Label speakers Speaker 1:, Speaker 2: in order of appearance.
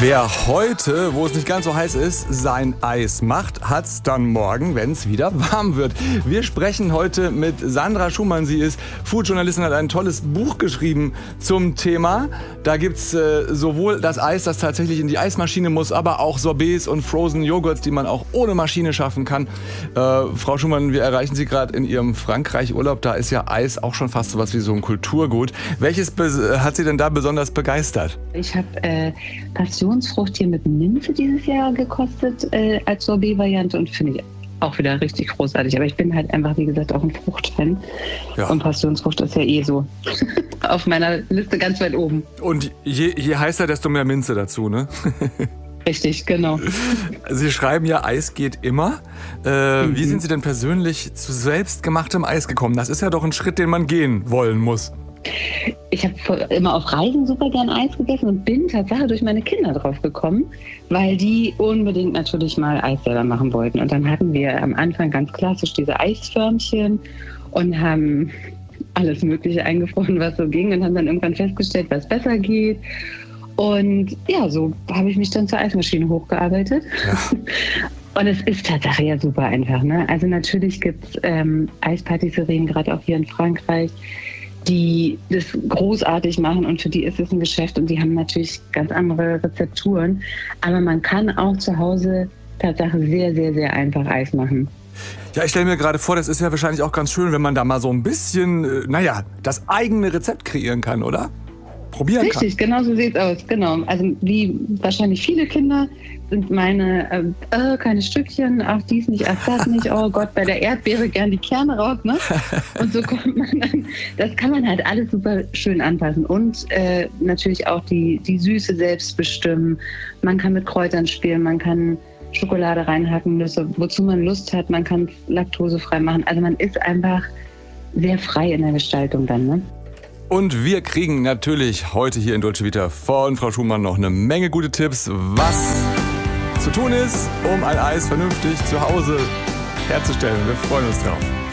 Speaker 1: Wer heute, wo es nicht ganz so heiß ist, sein Eis macht, hat's dann morgen, wenn es wieder warm wird. Wir sprechen heute mit Sandra Schumann. Sie ist Foodjournalistin, hat ein tolles Buch geschrieben zum Thema. Da gibt's sowohl das Eis, das tatsächlich in die Eismaschine muss, aber auch Sorbets und Frozen Joghurts, die man auch ohne Maschine schaffen kann. Frau Schumann, wir erreichen Sie gerade in Ihrem Frankreich-Urlaub. Da ist ja Eis auch schon fast so was wie so ein Kulturgut. Welches hat Sie denn da besonders begeistert?
Speaker 2: Ich habe Passionsfrucht hier mit Minze dieses Jahr gekostet als Sorbet-Variante und finde ich auch wieder richtig großartig. Aber ich bin halt einfach, wie gesagt, auch ein Fruchtfan. Ja. Und Passionsfrucht ist ja so auf meiner Liste ganz weit oben.
Speaker 1: Und je heißer, desto mehr Minze dazu, ne?
Speaker 2: Richtig, genau.
Speaker 1: Sie schreiben ja, Eis geht immer. Wie sind Sie denn persönlich zu selbstgemachtem Eis gekommen? Das ist ja doch ein Schritt, den man gehen wollen muss.
Speaker 2: Ich habe immer auf Reisen super gern Eis gegessen und bin tatsächlich durch meine Kinder drauf gekommen, weil die unbedingt natürlich mal Eis selber machen wollten. Und dann hatten wir am Anfang ganz klassisch diese Eisförmchen und haben alles Mögliche eingefroren, was so ging, und haben dann irgendwann festgestellt, was besser geht. Und ja, so habe ich mich dann zur Eismaschine hochgearbeitet. Ja. Und es ist tatsächlich ja super einfach, ne? Also natürlich gibt es Eispatisserien, gerade auch hier in Frankreich, die das großartig machen, und für die ist es ein Geschäft und die haben natürlich ganz andere Rezepturen. Aber man kann auch zu Hause tatsächlich sehr, sehr, sehr einfach Eis machen.
Speaker 1: Ja, ich stelle mir gerade vor, das ist ja wahrscheinlich auch ganz schön, wenn man da mal so ein bisschen, das eigene Rezept kreieren kann, oder? Probieren kann.
Speaker 2: Richtig, genau so sieht's aus, genau. Also wie wahrscheinlich viele Kinder sind meine, keine Stückchen, ach dies nicht, ach das nicht, oh Gott, bei der Erdbeere gern die Kerne raus, ne? Und so kommt man dann, das kann man halt alles super schön anpassen und natürlich auch die Süße selbst bestimmen. Man kann mit Kräutern spielen, man kann Schokolade reinhacken, Nüsse, wozu man Lust hat, man kann es laktosefrei machen. Also man ist einfach sehr frei in der Gestaltung dann, ne?
Speaker 1: Und wir kriegen natürlich heute hier in Dolce Vita von Frau Schumann noch eine Menge gute Tipps, was zu tun ist, um ein Eis vernünftig zu Hause herzustellen. Wir freuen uns drauf.